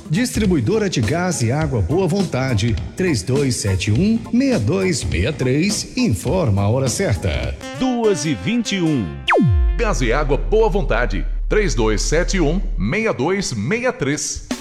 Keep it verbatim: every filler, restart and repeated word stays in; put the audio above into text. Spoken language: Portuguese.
Distribuidora de Gás e Água Boa Vontade, três dois sete um, seis dois seis três, informa a hora certa. duas e vinte e um. Gás e Água Boa Vontade, três dois sete um, seis dois seis três.